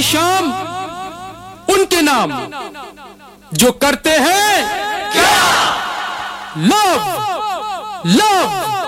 शाम उनके नाम जो करते हैं क्या? Love love